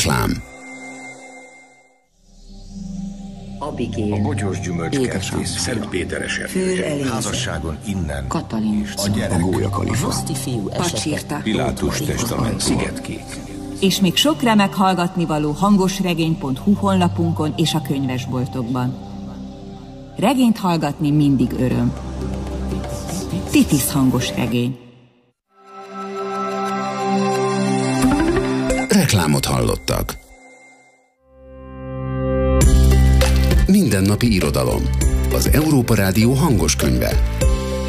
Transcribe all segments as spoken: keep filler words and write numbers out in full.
Reklám. Abigél, a bogyós gyümölcskertész, Szentpéteres erdője, házasságon innen, Katalin, a gyerek, A Gólya Kalifa, Pacsirta, Pilátus testament, Szigetkék. És még sok remek hallgatnivaló hangosregény pont hu honlapunkon és a könyvesboltokban. Regényt hallgatni mindig öröm. Titis hangos regény. Reklámot hallottak. Mindennapi irodalom. Az Európa Rádió hangos könyve.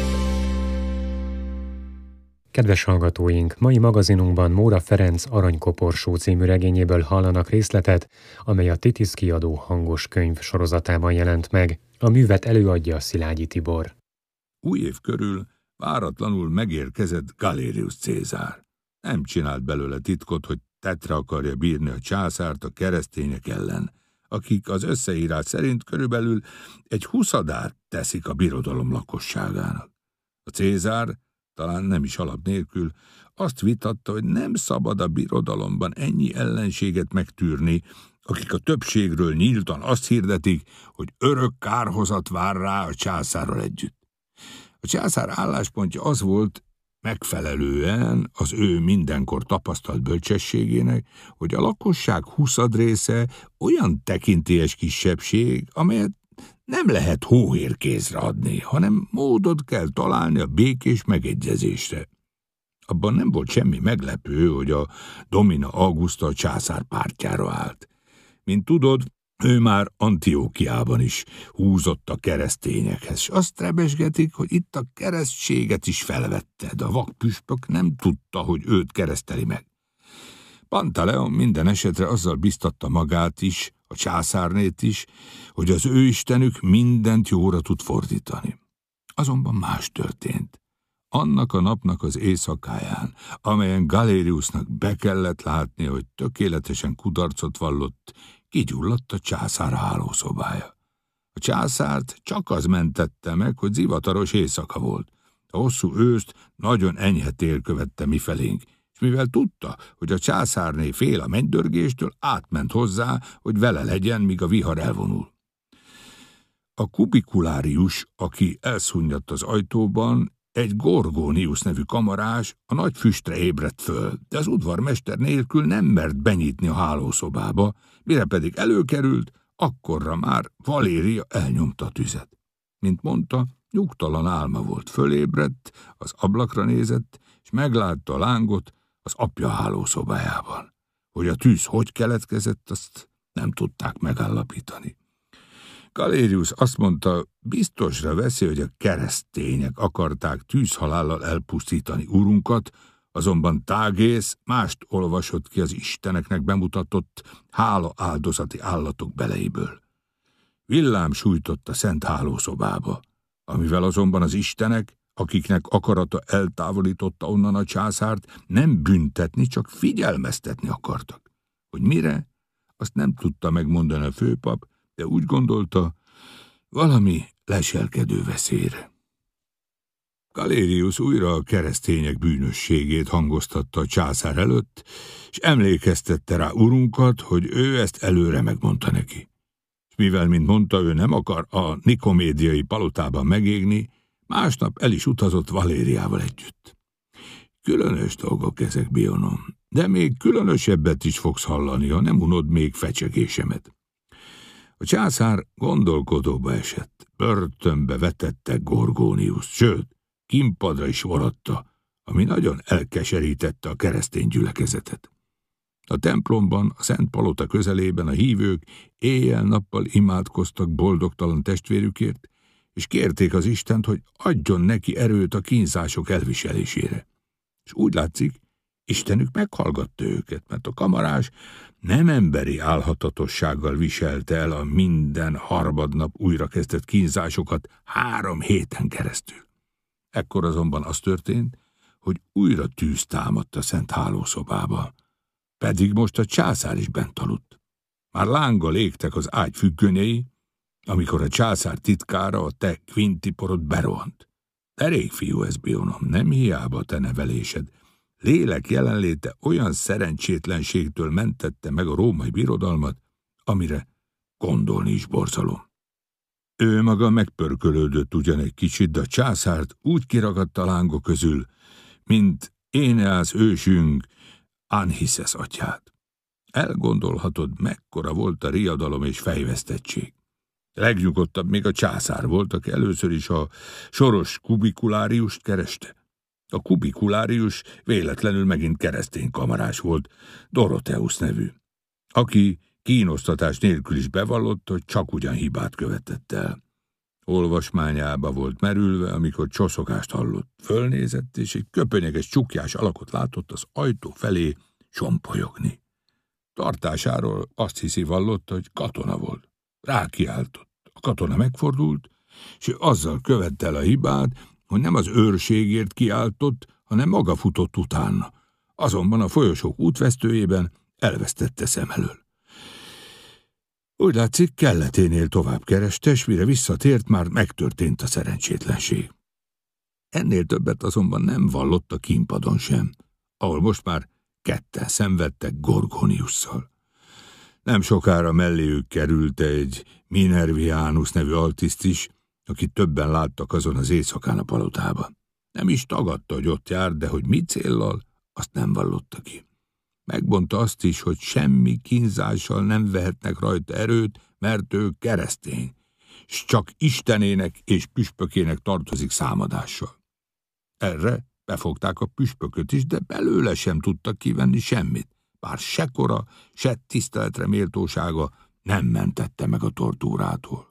Kedves hallgatóink, mai magazinunkban Móra Ferenc Aranykoporsó című regényéből hallanak részletet, amely a Titis kiadó hangos könyv sorozatában jelent meg. A művet előadja Szilágyi Tibor. Új év körül váratlanul megérkezett Galerius Cézár. Nem csinált belőle titkot, hogy tetre akarja bírni a császárt a keresztények ellen, akik az összeírás szerint körülbelül egy huszadát teszik a birodalom lakosságának. A Cézár, talán nem is alap nélkül, azt vitatta, hogy nem szabad a birodalomban ennyi ellenséget megtűrni, akik a többségről nyíltan azt hirdetik, hogy örök kárhozat vár rá a császárral együtt. A császár álláspontja az volt, megfelelően az ő mindenkor tapasztalt bölcsességének, hogy a lakosság huszad része olyan tekintélyes kisebbség, amelyet nem lehet hóhérkézre adni, hanem módot kell találni a békés megegyezésre. Abban nem volt semmi meglepő, hogy a Domina Augusta a császár pártjára állt. Mint tudod, ő már Antiókiában is húzott a keresztényekhez, s azt rebesgetik, hogy itt a keresztséget is felvette, de a vakpüspök nem tudta, hogy őt kereszteli meg. Pantaleon minden esetre azzal biztatta magát is, a császárnét is, hogy az ő istenük mindent jóra tud fordítani. Azonban más történt. Annak a napnak az éjszakáján, amelyen Galeriusnak be kellett látnia, hogy tökéletesen kudarcot vallott, kigyulladt a császár hálószobája. A császárt csak az mentette meg, hogy zivataros éjszaka volt. A hosszú őszt nagyon enyhe tél követte mifelénk, és mivel tudta, hogy a császárné fél a mennydörgéstől, átment hozzá, hogy vele legyen, míg a vihar elvonul. A kubikulárius, aki elszúnyadt az ajtóban, egy Gorgonius nevű kamarás, a nagy füstre ébredt föl, de az udvarmester nélkül nem mert benyitni a hálószobába, mire pedig előkerült, akkorra már Valéria elnyomta a tüzet. Mint mondta, nyugtalan álma volt, fölébredt, az ablakra nézett, és meglátta a lángot az apja hálószobájában. Hogy a tűz hogy keletkezett, azt nem tudták megállapítani. Galerius azt mondta, biztosra veszi, hogy a keresztények akarták tűzhalállal elpusztítani urunkat, azonban Tágész mást olvasott ki az isteneknek bemutatott hála áldozati állatok beleiből. Villám sújtott a szent hálószobába, amivel azonban az istenek, akiknek akarata eltávolította onnan a császárt, nem büntetni, csak figyelmeztetni akartak. Hogy mire, azt nem tudta megmondani a főpap, de úgy gondolta, valami leselkedő veszélyre. Galerius újra a keresztények bűnösségét hangoztatta a császár előtt, és emlékeztette rá urunkat, hogy ő ezt előre megmondta neki. És mivel, mint mondta, ő nem akar a nikomédiai palotában megégni, másnap el is utazott Valériával együtt. Különös dolgok ezek, Bionom, de még különösebbet is fogsz hallani, ha nem unod még fecsegésemet. A császár gondolkodóba esett, börtönbe vetette Gorgonius, sőt, kínpadra is voratta, ami nagyon elkeserítette a keresztény gyülekezetet. A templomban, a Szent Palota közelében a hívők éjjel-nappal imádkoztak boldogtalan testvérükért, és kérték az Istent, hogy adjon neki erőt a kínzások elviselésére. És úgy látszik, Istenük meghallgatta őket, mert a kamarás nem emberi álhatatossággal viselte el a minden harmadnap újrakezdett kínzásokat három héten keresztül. Ekkor azonban az történt, hogy újra tűz támadt a szent hálószobába, pedig most a császár is bent aludt. Már lánggal égtek az ágy függönyei, amikor a császár titkára, a te Quintiporod berohant. De rég fiú ez, Bionom, nem hiába te nevelésed. lélek jelenléte olyan szerencsétlenségtől mentette meg a római birodalmat, amire gondolni is borzalom. Ő maga megpörkölődött ugyan egy kicsit, de a császárt úgy kiragadt a lángok közül, mint Éneász ősünk Anchises atyát. Elgondolhatod, mekkora volt a riadalom és fejvesztettség. Legnyugodtabb még a császár volt, aki először is a soros kubikuláriust kereste. A kubikulárius véletlenül megint keresztény kamarás volt, Dorotheusz nevű, aki kínosztatás nélkül is bevallott, hogy csak ugyan hibát követett el. Olvasmányába volt merülve, amikor csoszogást hallott. Fölnézett, és egy köpönyeges csukjás alakot látott az ajtó felé sompolyogni. Tartásáról azt hiszi vallotta, hogy katona volt. Rákiáltott. A katona megfordult, és azzal követte el a hibát, hogy nem az őrségért kiáltott, hanem maga futott utána. Azonban a folyosók útvesztőjében elvesztette szem elől. Úgy látszik, kelleténél tovább kereste, s mire visszatért, már megtörtént a szerencsétlenség. Ennél többet azonban nem vallott a kínpadon sem, ahol most már ketten szenvedtek Gorgoniusszal. Nem sokára melléjük került egy Minervianus nevű altiszt is, akit többen láttak azon az éjszakán a palotában. Nem is tagadta, hogy ott jár, de hogy mi céllal, azt nem vallotta ki. Megmondta azt is, hogy semmi kínzással nem vehetnek rajta erőt, mert ő keresztény, s csak Istenének és püspökének tartozik számadással. Erre befogták a püspököt is, de belőle sem tudtak kivenni semmit, bár se kora, se tiszteletre méltósága nem mentette meg a tortúrától.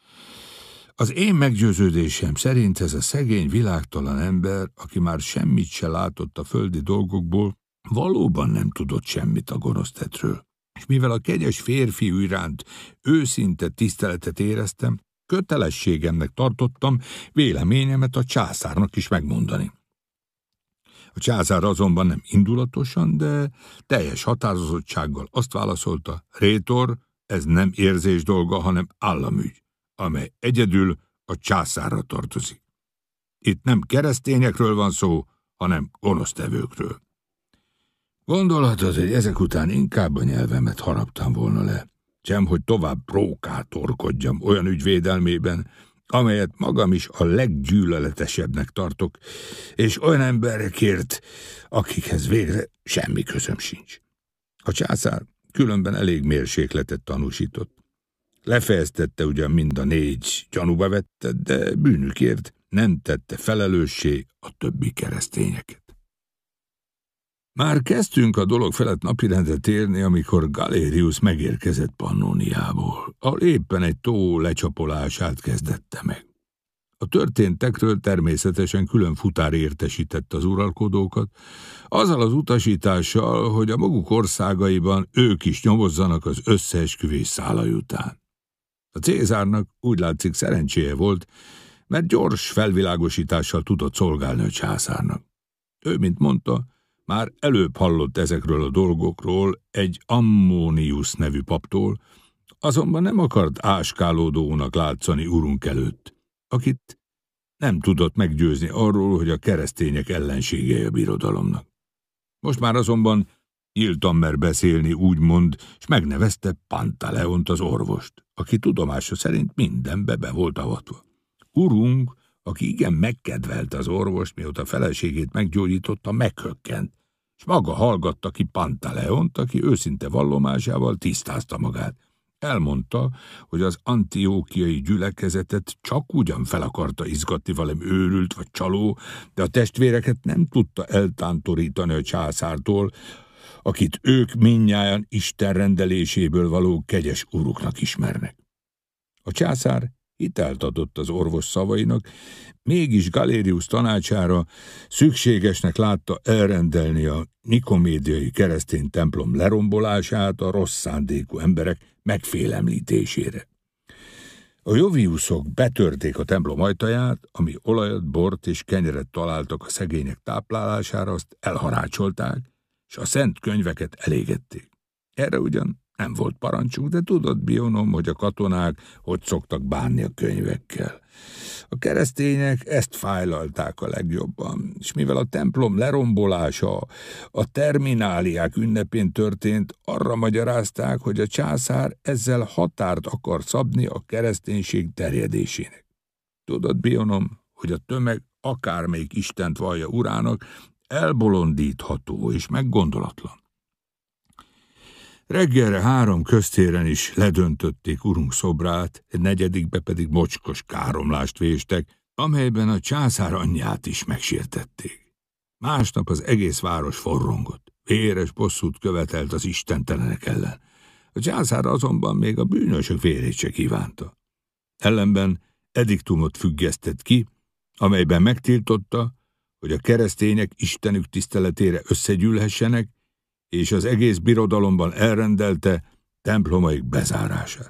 Az én meggyőződésem szerint ez a szegény, világtalan ember, aki már semmit se látott a földi dolgokból, valóban nem tudott semmit a gonosztettről. És mivel a kegyes férfiú iránt őszinte tiszteletet éreztem, kötelességemnek tartottam véleményemet a császárnak is megmondani. A császár azonban nem indulatosan, de teljes határozottsággal azt válaszolta: rétor, ez nem érzés dolga, hanem államügy, amely egyedül a császárra tartozik. Itt nem keresztényekről van szó, hanem gonosztevőkről. Gondolhatod, hogy ezek után inkább a nyelvemet haraptam volna le, sem hogy tovább prókátorkodjam olyan ügyvédelmében, amelyet magam is a leggyűlöletesebbnek tartok, és olyan emberekért, akikhez végre semmi közöm sincs. A császár különben elég mérsékletet tanúsított. Lefejeztette ugyan mind a négy, gyanúba vette, de bűnükért nem tette felelőssé a többi keresztényeket. Már kezdtünk a dolog felett napirendre térni, amikor Galerius megérkezett Pannoniából, ahol éppen egy tó lecsapolását kezdette meg. A történtekről természetesen külön futár értesítette az uralkodókat, azzal az utasítással, hogy a maguk országaiban ők is nyomozzanak az összeesküvés szálai után. A Cézárnak úgy látszik szerencséje volt, mert gyors felvilágosítással tudott szolgálni a császárnak. Ő, mint mondta, már előbb hallott ezekről a dolgokról egy Ammonius nevű paptól, azonban nem akart áskálódónak látszani urunk előtt, akit nem tudott meggyőzni arról, hogy a keresztények ellenségei a birodalomnak. Most már azonban nyíltan mer beszélni, úgymond, és megnevezte Pantaleont az orvost, aki tudomása szerint mindenbe be volt avatva. Urunk, aki igen megkedvelte az orvost, mióta feleségét meggyógyította, meghökkent, és maga hallgatta ki Pantaleont, aki őszinte vallomásával tisztázta magát. Elmondta, hogy az antiókiai gyülekezetet csak ugyan fel akarta izgatni valami őrült vagy csaló, de a testvéreket nem tudta eltántorítani a császártól, akit ők mindnyájan Isten rendeléséből való kegyes uruknak ismernek. A császár hitelt adott az orvos szavainak, mégis Galerius tanácsára szükségesnek látta elrendelni a nikomédiai keresztény templom lerombolását a rossz szándékú emberek megfélemlítésére. A joviuszok betörték a templom ajtaját, ami olajat, bort és kenyeret találtak a szegények táplálására, azt elharácsolták, és a szent könyveket elégették. Erre ugyan Nem volt parancsuk, de tudod, Bionom, hogy a katonák hogy szoktak bánni a könyvekkel. A keresztények ezt fájlalták a legjobban, és mivel a templom lerombolása a termináliák ünnepén történt, arra magyarázták, hogy a császár ezzel határt akar szabni a kereszténység terjedésének. Tudod, Bionom, hogy a tömeg akármelyik istent vallja urának, elbolondítható és meggondolatlan. Reggelre három köztéren is ledöntötték urunk szobrát, egy negyedikbe pedig mocskos káromlást véstek, amelyben a császár anyját is megsértették. Másnap az egész város forrongott, véres bosszút követelt az istentelenek ellen. A császár azonban még a bűnösök vérét se kívánta. Ellenben ediktumot függesztett ki, amelyben megtiltotta, hogy a keresztények istenük tiszteletére összegyűlhessenek, és az egész birodalomban elrendelte templomaik bezárását.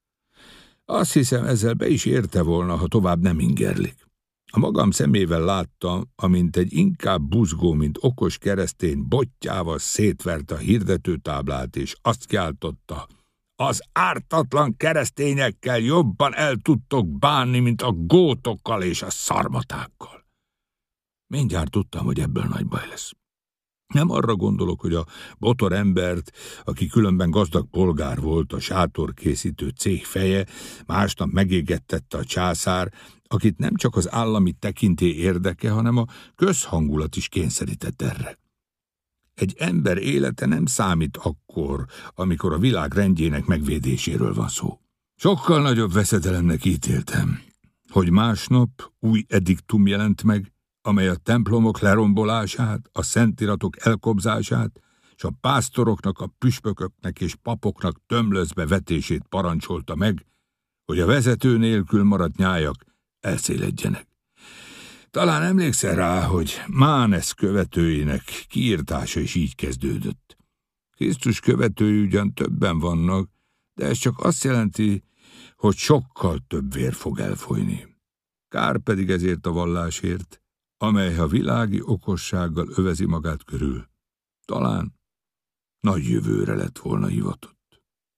Azt hiszem, ezzel be is érte volna, ha tovább nem ingerlik. A magam szemével láttam, amint egy inkább buzgó, mint okos keresztény bottyával szétverte a hirdetőtáblát, és azt kiáltotta: az ártatlan keresztényekkel jobban el tudtok bánni, mint a gótokkal és a szarmatákkal. Mindjárt tudtam, hogy ebből nagy baj lesz. Nem arra gondolok, hogy a botor embert, aki különben gazdag polgár volt, a sátorkészítő cég feje, másnap megégettette a császár, akit nem csak az állami tekintély érdeke, hanem a közhangulat is kényszerített erre. Egy ember élete nem számít akkor, amikor a világ rendjének megvédéséről van szó. Sokkal nagyobb veszedelemnek ítéltem, hogy másnap új ediktum jelent meg, amely a templomok lerombolását, a szentiratok elkobzását, és a pásztoroknak, a püspököknek és papoknak tömlözbe vetését parancsolta meg, hogy a vezető nélkül maradt nyájak elszéledjenek. Talán emlékszel rá, hogy Mánesz követőinek kiírtása is így kezdődött. Krisztus követői ugyan többen vannak, de ez csak azt jelenti, hogy sokkal több vér fog elfolyni. Kár pedig ezért a vallásért, amely ha világi okossággal övezi magát körül, talán nagy jövőre lett volna hivatott.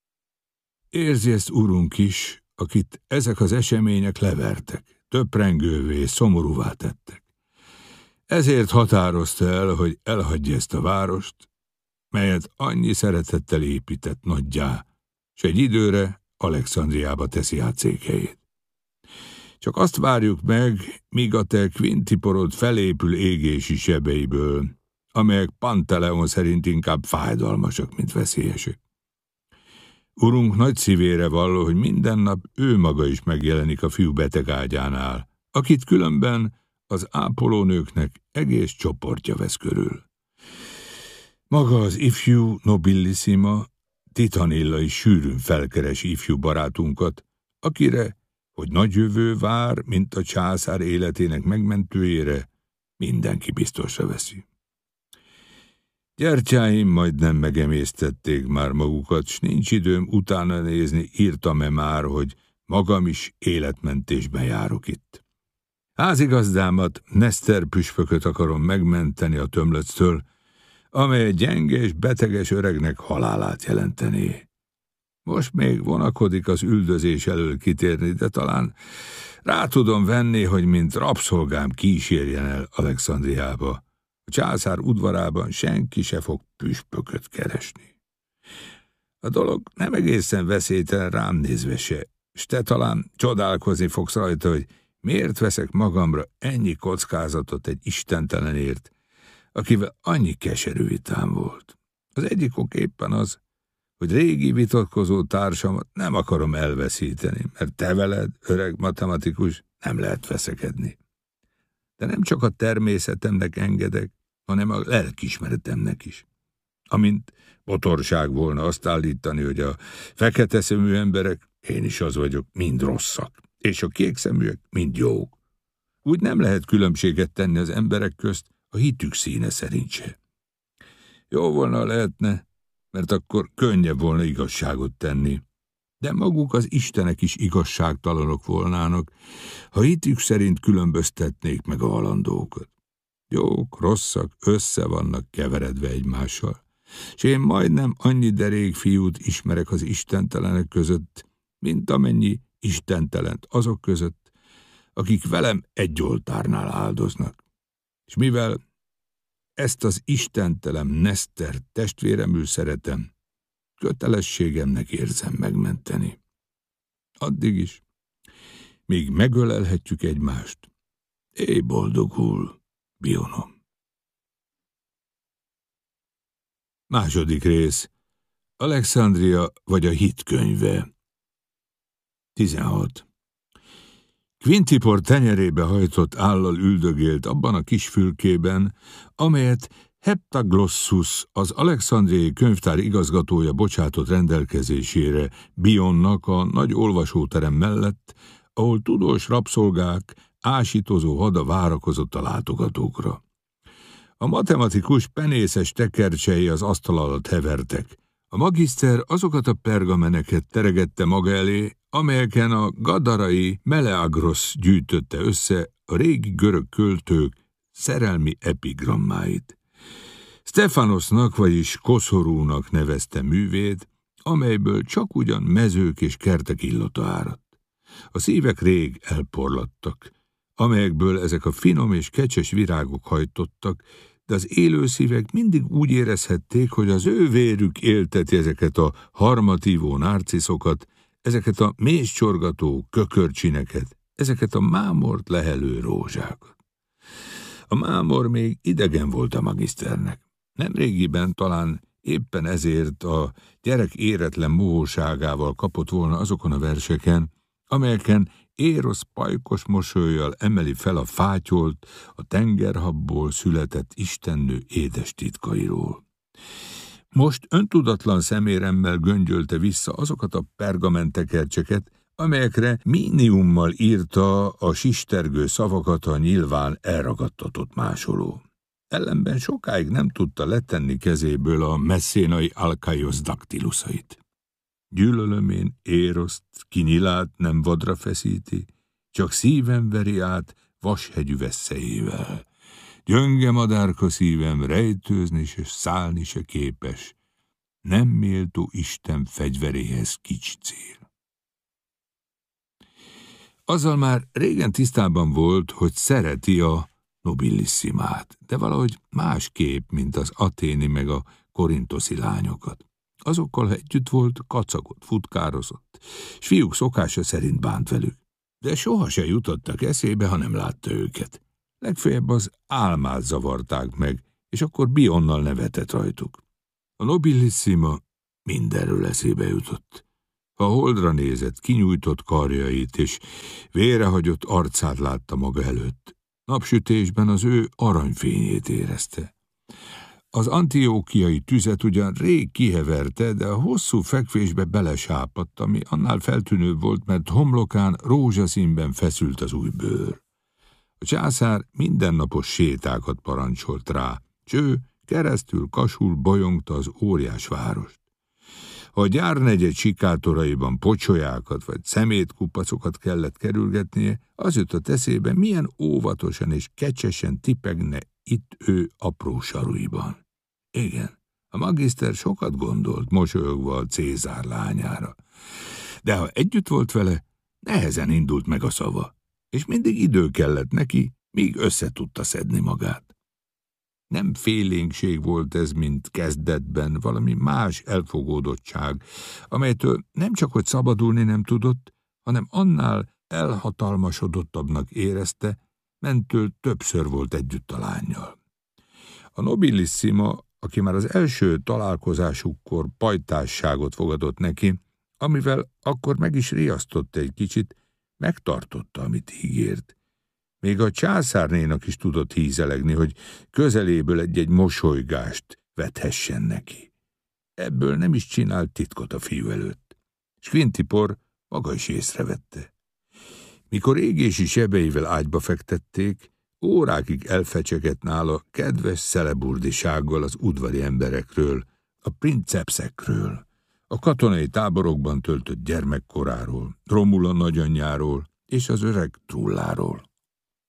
Érzi ezt urunk is, akit ezek az események levertek, töprengővé, szomorúvá tettek. Ezért határozta el, hogy elhagyja ezt a várost, melyet annyi szeretettel épített nagyjá, s egy időre Alexandriába teszi át székhelyét. Csak azt várjuk meg, míg a te kvintiporod felépül égési sebeiből, amelyek Panteleon szerint inkább fájdalmasak, mint veszélyesek. Urunk nagy szívére valló, hogy minden nap ő maga is megjelenik a fiú beteg ágyánál, akit különben az ápolónőknek egész csoportja vesz körül. Maga az ifjú nobilissima, Titanilla is sűrűn felkeresi ifjú barátunkat, akire, hogy nagy jövő vár, mint a császár életének megmentőjére, mindenki biztosra veszi. Gyertyáim majdnem megemésztették már magukat, s nincs időm utána nézni, írtam-e már, hogy magam is életmentésben járok itt. Házigazdámat, Neszter püspököt akarom megmenteni a tömlöctől, amely egy gyenge és beteges öregnek halálát jelentené. Most még vonakodik az üldözés elől kitérni, de talán rá tudom venni, hogy mint rabszolgám kísérjen el Alexandriába. A császár udvarában senki se fog püspököt keresni. A dolog nem egészen veszélytelen rám nézve se, s te talán csodálkozni fogsz rajta, hogy miért veszek magamra ennyi kockázatot egy istentelenért, akivel annyi keserű vitám volt. Az egyik ok éppen az, hogy régi vitatkozó társamat nem akarom elveszíteni, mert te veled, öreg matematikus, nem lehet veszekedni. De nem csak a természetemnek engedek, hanem a lelkiismeretemnek is. Amint botorság volna azt állítani, hogy a fekete szemű emberek, én is az vagyok, mind rosszak, és a kék szeműek mind jók. Úgy nem lehet különbséget tenni az emberek közt a hitük színe szerint se. Jó volna lehetne, mert akkor könnyebb volna igazságot tenni. De maguk az istenek is igazságtalanok volnának, ha hitük szerint különböztetnék meg a halandókat. Jók, rosszak, össze vannak keveredve egymással. s én majdnem annyi derék fiút ismerek az istentelenek között, mint amennyi istentelent azok között, akik velem egy oltárnál áldoznak. És mivel ezt az istentelem Neszter testvéremül szeretem, kötelességemnek érzem megmenteni. Addig is, míg megölelhetjük egymást, éj boldogul, Bionom. Második rész. Alexandria vagy a hitkönyve. tizenhat. Quintipor tenyerébe hajtott állal üldögélt abban a kis fülkében, amelyet Heptaglossus, az alexandriai könyvtár igazgatója bocsátott rendelkezésére Bionnak a nagy olvasóterem mellett, ahol tudós rabszolgák, ásítozó hada várakozott a látogatókra. A matematikus penészes tekercsei az asztal alatt hevertek. A magiszter azokat a pergameneket teregette maga elé, amelyeken a gadarai Meleagros gyűjtötte össze a régi görög költők szerelmi epigrammáit. Stefanosnak, vagyis Koszorúnak nevezte művét, amelyből csak ugyan mezők és kertek illata áradt. A szívek rég elporlattak, amelyekből ezek a finom és kecses virágok hajtottak, de az élő szívek mindig úgy érezhették, hogy az ő vérük élteti ezeket a harmatívó nárciszokat, ezeket a mézcsorgató kökörcsineket, ezeket a mámort lehelő rózsákat. A mámor még idegen volt a magiszternek. Nemrégiben talán éppen ezért a gyerek éretlen mohóságával kapott volna azokon a verseken, amelyeken Érosz pajkos mosollyal emeli fel a fátyolt, a tengerhabból született istennő édes titkairól. Most öntudatlan szeméremmel göngyölte vissza azokat a pergamentekercseket, amelyekre míniummal írta a sistergő szavakat a nyilván elragadtatott másoló. Ellenben sokáig nem tudta letenni kezéből a messzénai Alkaios daktiluszait. Gyűlölöm én Éroszt, ki nyilát nem vadra feszíti, csak szívem veri át vashegyű veszélyével. Gyönge madárka szívem rejtőzni se szállni se képes, nem méltó Isten fegyveréhez kics cél. Azzal már régen tisztában volt, hogy szereti a nobillissimát, de valahogy másképp, mint az aténi meg a korintoszi lányokat. Azokkal, ha együtt volt, kacagott, futkározott, s fiúk szokása szerint bánt velük. De soha se jutottak eszébe, ha nem látta őket. Legfeljebb az álmát zavarták meg, és akkor Bionnal nevetett rajtuk. A nobillissima mindenről eszébe jutott. Ha a holdra nézett, kinyújtott karjait, és vérehagyott arcát látta maga előtt. Napsütésben az ő aranyfényét érezte. Az antiókiai tüzet ugyan rég kiheverte, de a hosszú fekvésbe belesápadt, ami annál feltűnőbb volt, mert homlokán rózsaszínben feszült az új bőr. A császár mindennapos sétákat parancsolt rá, s ő keresztül kasul bolyongta az óriás várost. Ha a gyárnegyed sikátoraiban pocsolyákat vagy szemétkupacokat kellett kerülgetnie, az jutott eszébe, milyen óvatosan és kecsesen tipegne itt ő apró saruiban. Igen, a magiszter sokat gondolt, mosolyogva a Cézár lányára. De ha együtt volt vele, nehezen indult meg a szava, és mindig idő kellett neki, míg össze tudta szedni magát. Nem félénkség volt ez, mint kezdetben, valami más elfogódottság, amelytől nem csak hogy szabadulni nem tudott, hanem annál elhatalmasodottabbnak érezte, mentől többször volt együtt a lánnyal. A nobillissima, aki már az első találkozásukkor pajtásságot fogadott neki, amivel akkor meg is riasztott egy kicsit, megtartotta, amit ígért. Még a császárnénak is tudott hízelegni, hogy közeléből egy-egy mosolygást vethessen neki. Ebből nem is csinált titkot a fiú előtt. S Quintipor maga is észrevette. Mikor égési sebeivel ágyba fektették, órákig elfecsegett nála kedves szeleburdisággal az udvari emberekről, a princepszekről, a katonai táborokban töltött gyermekkoráról, Romula nagyanyjáról és az öreg Trulláról.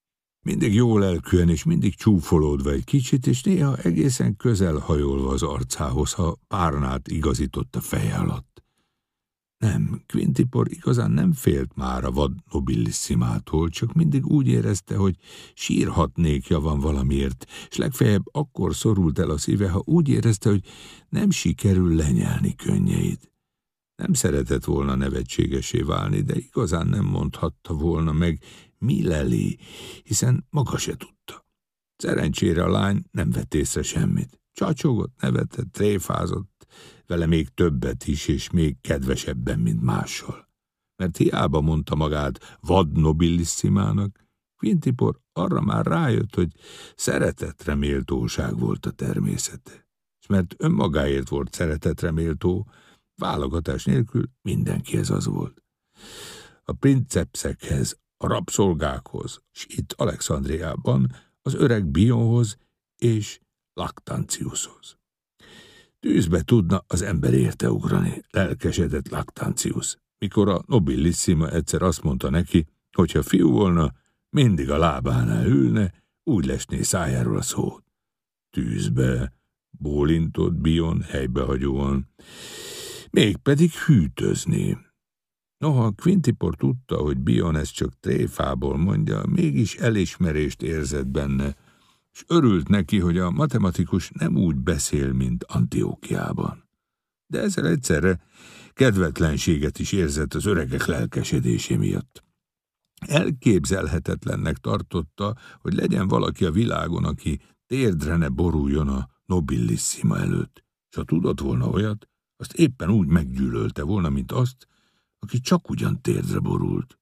Mindig jó lelkűen és mindig csúfolódva egy kicsit, és néha egészen közel hajolva az arcához, ha párnát igazított a feje alatt. Nem, Quintipor igazán nem félt már a vad nobillissimától, csak mindig úgy érezte, hogy sírhatnékja van valamiért, és legfeljebb akkor szorult el a szíve, ha úgy érezte, hogy nem sikerül lenyelni könnyeit. Nem szeretett volna nevetségesé válni, de igazán nem mondhatta volna meg, mi leli, hiszen maga se tudta. Szerencsére a lány nem vett észre semmit. Csacsogott, nevetett, tréfázott, vele még többet is, és még kedvesebben, mint mással. Mert hiába mondta magát vad nobillissimának, Quintipor arra már rájött, hogy szeretetre méltóság volt a természete. És mert önmagáért volt szeretetre méltó, válogatás nélkül mindenkihez az volt. A princepszekhez, a rabszolgákhoz, s itt Alexandriában az öreg Bionhoz és Lactantiushoz. Tűzbe tudna az ember érte ugrani, lelkesedett Lactantius, mikor a nobillissima egyszer azt mondta neki, hogyha fiú volna, mindig a lábánál ülne, úgy lesné szájáról a szót. Tűzbe, bólintott Bion helybehagyóan, mégpedig hűtözni. Noha Quintipor tudta, hogy Bion ezt csak tréfából mondja, mégis elismerést érzett benne, és örült neki, hogy a matematikus nem úgy beszél, mint Antiókiában. De ezzel egyszerre kedvetlenséget is érzett az öregek lelkesedésé miatt. Elképzelhetetlennek tartotta, hogy legyen valaki a világon, aki térdre ne boruljon a nobillissima előtt, és ha tudott volna olyat, azt éppen úgy meggyűlölte volna, mint azt, aki csak ugyan térdre borult.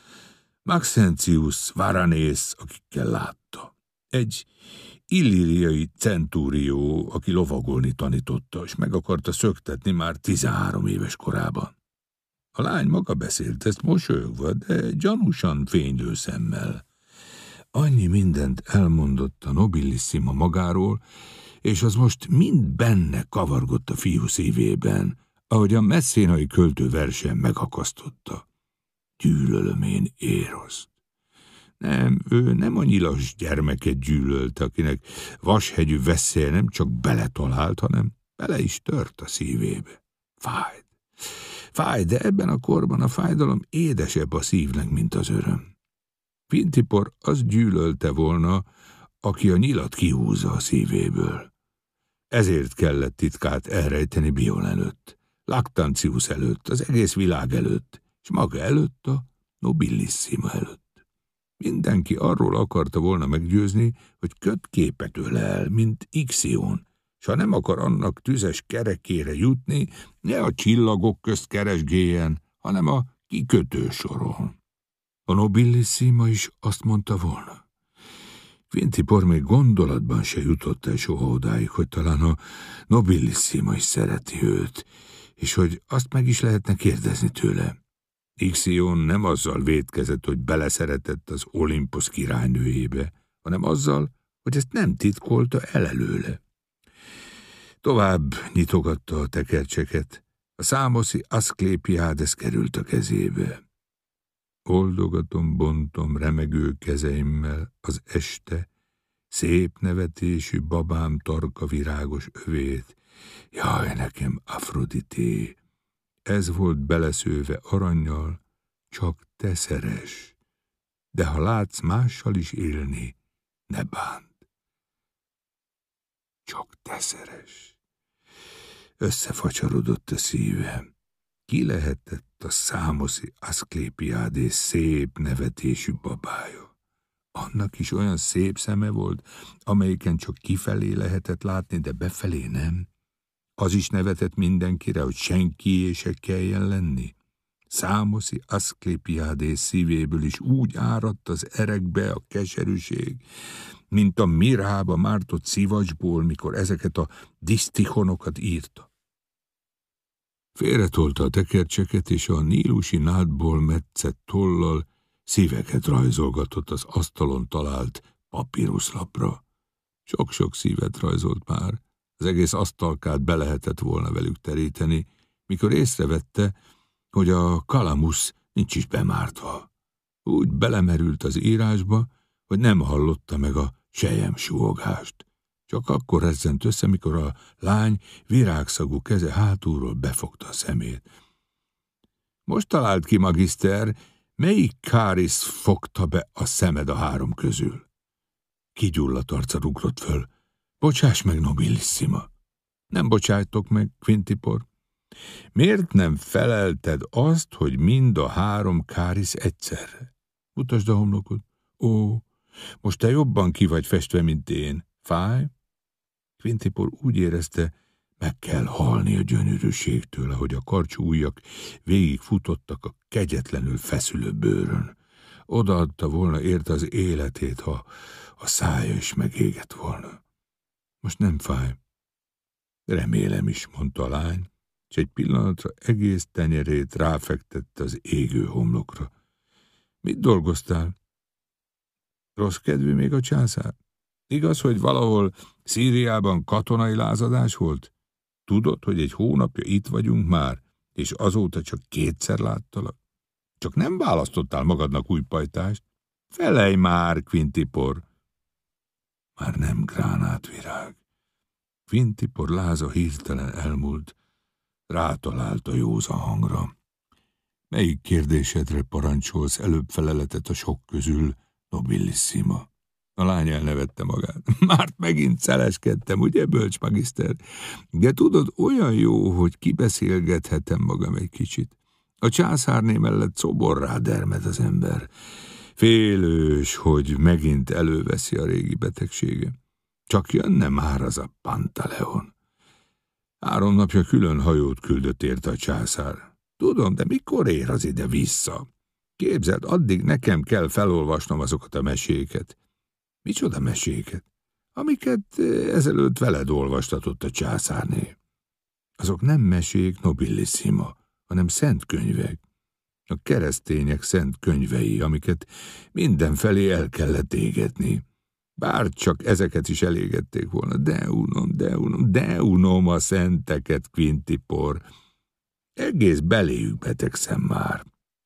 Maxentius Varanész, akikkel látta. Egy illíriai centúrió, aki lovagolni tanította, és meg akarta szöktetni már tizenhárom éves korában. A lány maga beszélt ezt mosolyogva, de gyanúsan fénylő szemmel. Annyi mindent elmondott a nobillissima magáról, és az most mind benne kavargott a fiú szívében, ahogy a messzénai költő versen megakasztotta. Gyűlölöm én Éroszt. Nem, ő nem a nyilas gyermeket gyűlölte, akinek vashegyű veszélye nem csak beletalált, hanem bele is tört a szívébe. Fájt. Fáj, de ebben a korban a fájdalom édesebb a szívnek, mint az öröm. Quintipor azt gyűlölte volna, aki a nyilat kihúzza a szívéből. Ezért kellett titkát elrejteni Bion előtt, Lactantius előtt, az egész világ előtt, és maga előtt a nobillissima előtt. Mindenki arról akarta volna meggyőzni, hogy kötképet öl el, mint Ixion, s ha nem akar annak tüzes kerekére jutni, ne a csillagok közt keresgéljen, hanem a kikötő soron. A nobillissima is azt mondta volna. Quintipor még gondolatban se jutott el soha odáig, hogy talán a nobillissima is szereti őt, és hogy azt meg is lehetne kérdezni tőle. Ixion nem azzal vétkezett, hogy beleszeretett az Olimpusz királynőjébe, hanem azzal, hogy ezt nem titkolta el előle. Tovább nyitogatta a tekercseket, a számoszi Aszklépiádes került a kezébe. Oldogatom, bontom remegő kezeimmel az este szép nevetésű babám tarka virágos övét. Jaj, nekem Afrodité, ez volt beleszőve arannyal, csak te szeres, de ha látsz mással is élni, ne bánt. Csak te szeres. Összefacsarodott a szívem. Ki lehetett a számoszi Aszklépiádés szép nevetésű babája? Annak is olyan szép szeme volt, amelyiken csak kifelé lehetett látni, de befelé nem. Az is nevetett mindenkire, hogy senkié se kelljen lenni. Számoszi Aszklépiádés szívéből is úgy áradt az erekbe a keserűség, mint a mirhába mártott szivacsból, mikor ezeket a disztichonokat írta. Félretolta a tekercseket, és a nílusi nádból metszett tollal szíveket rajzolgatott az asztalon talált papíruszlapra. Sok-sok szívet rajzolt már, az egész asztalkát be lehetett volna velük teríteni, mikor észrevette, hogy a kalamusz nincs is bemártva. Úgy belemerült az írásba, hogy nem hallotta meg a selyemsúhogást. Csak akkor rezzent össze, mikor a lány virágszagú keze hátulról befogta a szemét. Most talált ki, magiszter, melyik káris fogta be a szemed a három közül? Kigyulladt arca ugrott föl. Bocsáss meg, nobilissima. Nem bocsájtok meg, Quintipor. Miért nem felelted azt, hogy mind a három káris egyszerre? Mutasd a homlokod. Ó, most te jobban ki vagy festve, mint én. Fáj? Quintipor úgy érezte, meg kell halni a gyönyörűségtől, ahogy a karcsú ujjak végigfutottak a kegyetlenül feszülő bőrön. Odaadta volna érte az életét, ha a szája is megégett volna. Most nem fáj. Remélem is, mondta a lány, és egy pillanatra egész tenyerét ráfektette az égő homlokra. Mit dolgoztál? Rossz kedvű még a császár? Igaz, hogy valahol Szíriában katonai lázadás volt? Tudod, hogy egy hónapja itt vagyunk már, és azóta csak kétszer láttalak? Csak nem választottál magadnak új pajtást? Felej már, Quintipor! Már nem gránátvirág. Quintipor láza hirtelen elmúlt, rátalált a józan hangra. Melyik kérdésedre parancsolsz előbb feleletet a sok közül, nobilissima? A lány elnevette magát. Már megint szeleskedtem, ugye, bölcs magiszter? De tudod, olyan jó, hogy kibeszélgethetem magam egy kicsit. A császárné mellett szoborrá dermed az ember. Félős, hogy megint előveszi a régi betegsége. Csak jönne már az a Pantaleon. Három napja külön hajót küldött érte a császár. Tudom, de mikor ér az ide vissza? Képzeld, addig nekem kell felolvasnom azokat a meséket. Micsoda meséket? Amiket ezelőtt veled olvastatott a császárné. Azok nem mesék, nobilissima, hanem szent könyvek. A keresztények szent könyvei, amiket mindenfelé el kellett égetni. Bár csak ezeket is elégették volna. De unom, de unom, de unom a szenteket, Quintipor. Egész beléjük betegszem már.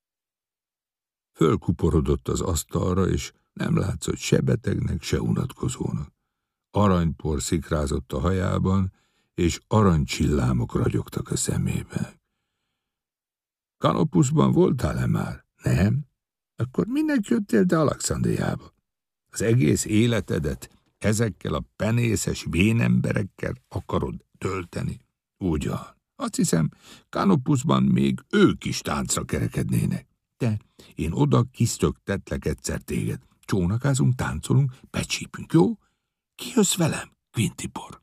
Fölkuporodott az asztalra, és nem látszott se betegnek, se unatkozónak. Aranypor szikrázott a hajában, és aranycsillámok ragyogtak a szemébe. Kanopuszban voltál-e már? Nem? Akkor minek jöttél te Alexandriába? Az egész életedet ezekkel a penészes vénemberekkel akarod tölteni? Ugyan. Azt hiszem, Kanopuszban még ők is táncra kerekednének. De én oda kisztöktetlek egyszer téged. Csónakázunk, táncolunk, becsípünk, jó? Ki jössz velem, Quintipor?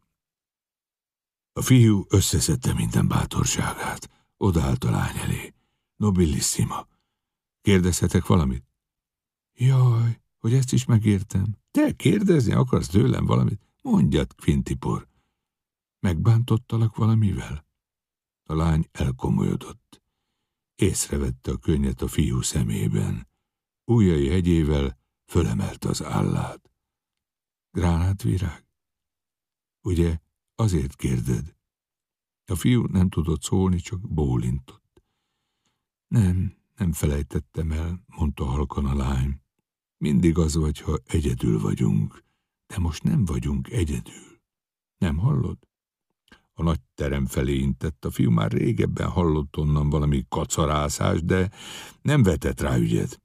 A fiú összeszedte minden bátorságát. Odaállt a lány elé. Nobilissima, kérdezhetek valamit? Jaj, hogy ezt is megértem. Te kérdezni akarsz tőlem valamit? Mondjad, Quintipor. Megbántottalak valamivel? A lány elkomolyodott. Észrevette a könnyet a fiú szemében. Ujjai hegyével fölemelte az állát. Gránátvirág? Ugye azért kérded? A fiú nem tudott szólni, csak bólintott. Nem, nem felejtettem el, mondta halkan a lány. Mindig az vagy, ha egyedül vagyunk, de most nem vagyunk egyedül. Nem hallod? A nagy terem felé intett, a fiú már régebben hallott onnan valami kacarászás, de nem vetett rá ügyet.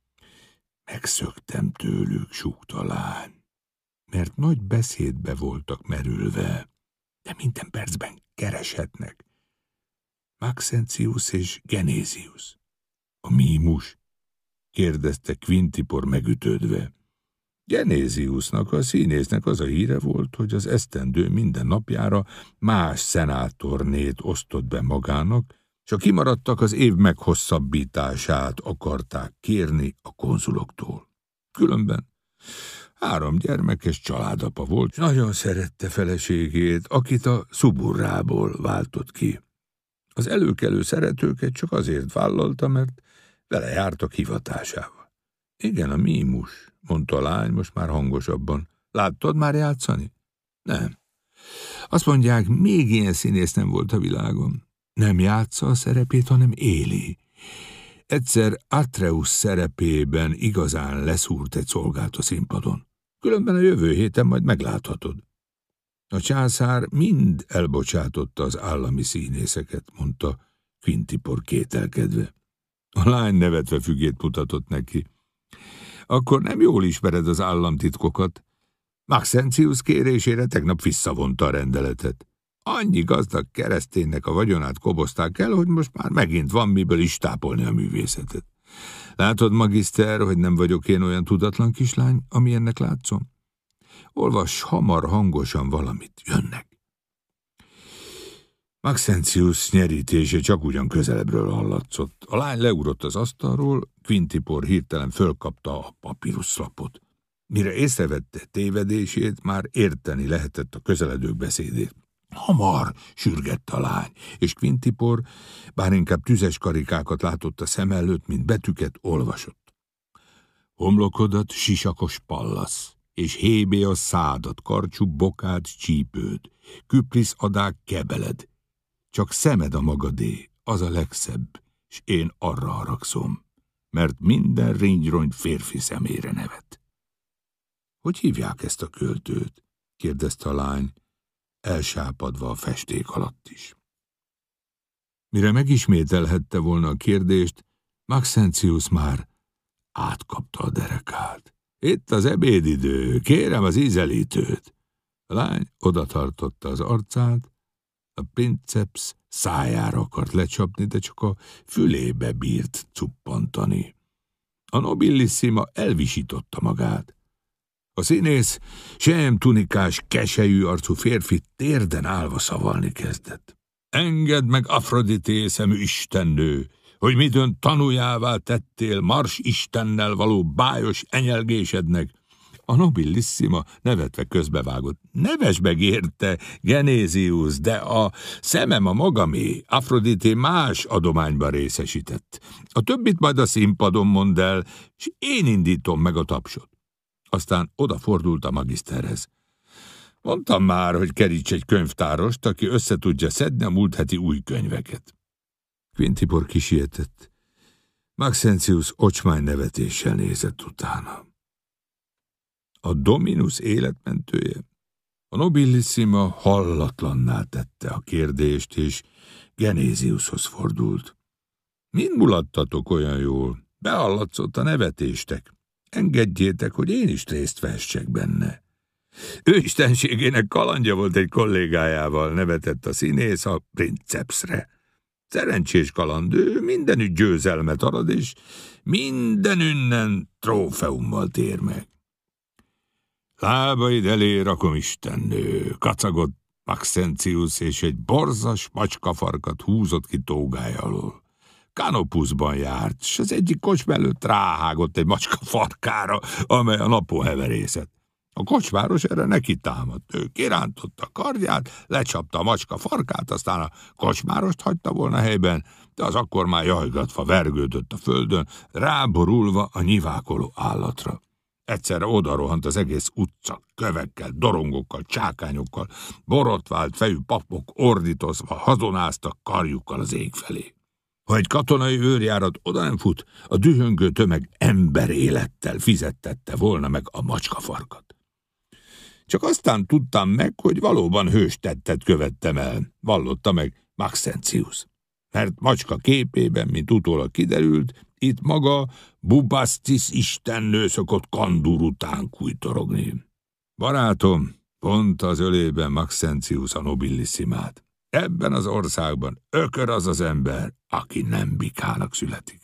Megszöktem tőlük, súgta a lány, mert nagy beszédbe voltak merülve, de minden percben kereshetnek. Maxentius és Genézius. A mímus? Kérdezte Quintipor megütődve. Genéziusnak, a színésznek az a híre volt, hogy az esztendő minden napjára más szenátornét osztott be magának, és a kimaradtak az év meghosszabbítását akarták kérni a konzuloktól. Különben három gyermekes családapa volt, és nagyon szerette feleségét, akit a szuburrából váltott ki. Az előkelő szeretőket csak azért vállalta, mert vele jártak hivatásával. Igen, a mímus, mondta a lány most már hangosabban. Láttad már játszani? Nem. Azt mondják, még ilyen színész nem volt a világon. Nem játsza a szerepét, hanem éli. Egyszer Atreus szerepében igazán leszúrt egy szolgált a színpadon. Különben a jövő héten majd megláthatod. A császár mind elbocsátotta az állami színészeket, mondta Quintipor kételkedve. A lány nevetve fügét mutatott neki. Akkor nem jól ismered az államtitkokat. Maxentius kérésére tegnap visszavonta a rendeletet. Annyi gazdag kereszténynek a vagyonát kobozták el, hogy most már megint van miből is tápolni a művészetet. Látod, magiszter, hogy nem vagyok én olyan tudatlan kislány, amilyennek látszom? Olvass hamar hangosan valamit, jönnek. Maxentius nyerítése csak ugyan közelebbről hallatszott. A lány leugrott az asztalról, Quintipor hirtelen fölkapta a papíruszlapot. Mire észrevette tévedését, már érteni lehetett a közeledők beszédét. Hamar, sürgette a lány, és Quintipor, bár inkább tüzes karikákat látott a szem előtt, mint betűket, olvasott. Homlokodat sisakos pallasz, és hébé a szádat, karcsú bokád, csípőd, küprisz adák kebeled. Csak szemed a magadé, az a legszebb, s én arra haragszom, mert minden ringyrongy férfi szemére nevet. Hogy hívják ezt a költőt? Kérdezte a lány, elsápadva a festék alatt is. Mire megismételhette volna a kérdést, Maxentius már átkapta a derekát. Itt az ebédidő, kérem az ízelítőt. A lány odatartotta az arcát, a princeps szájára akart lecsapni, de csak a fülébe bírt cuppantani. A nobilissima elvisította magát. A színész, sem tunikás, keselyű arcú férfi térden állva szavalni kezdett. Engedd meg, Afrodité szemű istennő, hogy midőn tanuljává tettél Mars istennel való bájos enyelgésednek. A nobilissima nevetve közbevágott. Neves meg érte, Genézius, de a szemem a magamé, Afrodité más adományban részesített. A többit majd a színpadon mondd el, és én indítom meg a tapsot. Aztán odafordult a magiszterhez. Mondtam már, hogy keríts egy könyvtárost, aki össze tudja szedni a múlt heti új könyveket. Quintipor kisietett. Maxentius ocsmány nevetéssel nézett utána. A Dominus életmentője? A nobilissima hallatlanná tette a kérdést, és Genéziushoz fordult. Mind mulattatok olyan jól? Behallatszott a nevetéstek. Engedjétek, hogy én is részt vehessek benne. Ő istenségének kalandja volt egy kollégájával, nevetett a színész a princepsre. Szerencsés kaland, ő mindenütt győzelmet arad, és mindenünnen trófeummal tér meg. Lábaid elé rakom, istennő, kacagott Maxentius, és egy borzas macskafarkat húzott ki tógája alól. Kanopuszban járt, s az egyik kocsma előtt ráhágott egy macska farkára, amely a napon heverészett. A kocsmáros erre neki támadt. Ő kirántotta a kardját, lecsapta a macska farkát, aztán a kocsmárost hagyta volna helyben, de az akkor már jajgatva vergődött a földön, ráborulva a nyivákoló állatra. Egyszerre odarohant az egész utca, kövekkel, dorongokkal, csákányokkal, borotvált fejű papok ordítozva hazonáztak karjukkal az ég felé. Ha egy katonai őrjárat oda nem fut, a dühöngő tömeg emberélettel fizettette volna meg a macskafarkat. Csak aztán tudtam meg, hogy valóban hős tettet követtem el, vallotta meg Maxentius. Mert macska képében, mint utólag kiderült, itt maga Bubastis istennő szokott kandur után kújtorogni. Barátom, pont az ölében Maxentius a nobillissimát. Ebben az országban ökör az az ember, aki nem bikának születik.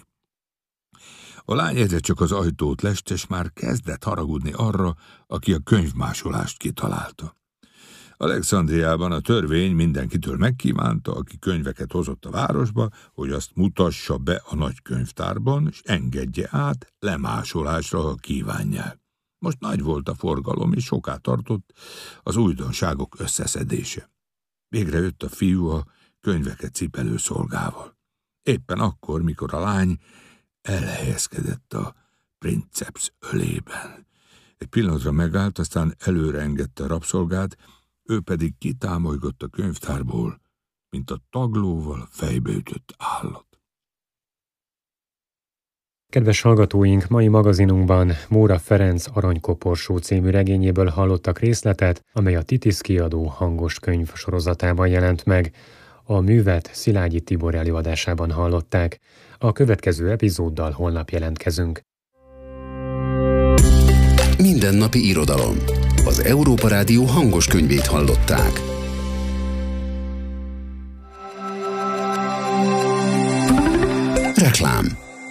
A lány egyre csak az ajtót lest, és már kezdett haragudni arra, aki a könyvmásolást kitalálta. Alexandriában a törvény mindenkitől megkívánta, aki könyveket hozott a városba, hogy azt mutassa be a nagy könyvtárban, és engedje át lemásolásra, ha kívánják. Most nagy volt a forgalom, és soká tartott az újdonságok összeszedése. Végre jött a fiú a könyveket cipelő szolgával. Éppen akkor, mikor a lány elhelyezkedett a princeps ölében. Egy pillanatra megállt, aztán előre engedte a rabszolgát, ő pedig kitámolygott a könyvtárból, mint a taglóval fejbeütött állat. Kedves hallgatóink, mai magazinunkban Móra Ferenc Aranykoporsó című regényéből hallottak részletet, amely a Titisz kiadó hangos könyv sorozatában jelent meg. A művet Szilágyi Tibor előadásában hallották. A következő epizóddal holnap jelentkezünk. Mindennapi irodalom. Az Európa Rádió hangos könyvét hallották. Reklám.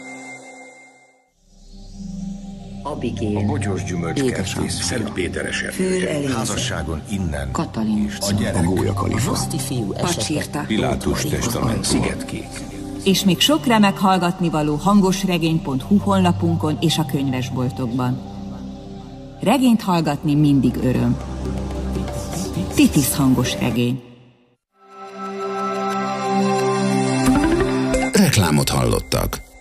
Abigail. A bogyós gyümölcskert kész. Szent Péter eset. Házasságon innen. Katalin. A gyerek. A gólyakalifa. Roszti fiú Pacsirta. Pilátus testament. Szigetkék. És még sok remek hallgatnivaló hangosregény pont hu honlapunkon és a könyvesboltokban. Regényt hallgatni mindig öröm. Titisz hangos regény. Reklámot hallottak.